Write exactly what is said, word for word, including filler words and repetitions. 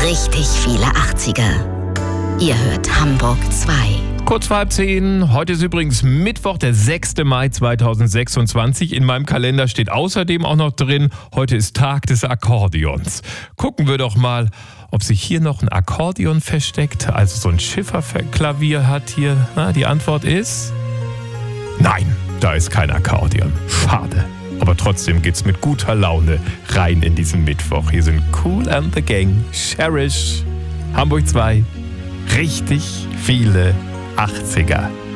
richtig viele achtziger. Ihr hört Hamburg zwei. Kurz vor halb zehn. Heute ist übrigens Mittwoch, der sechster Mai zweitausendsechsundzwanzig. In meinem Kalender steht außerdem auch noch drin, heute ist Tag des Akkordeons. Gucken wir doch mal, ob sich hier noch ein Akkordeon versteckt, also so ein Schifferklavier hat hier. Na, die Antwort ist nein, da ist kein Akkordeon. Schade. Aber trotzdem geht's mit guter Laune rein in diesen Mittwoch. Hier sind Kool and the Gang, Cherish, Hamburg zwei. Richtig viele achtziger.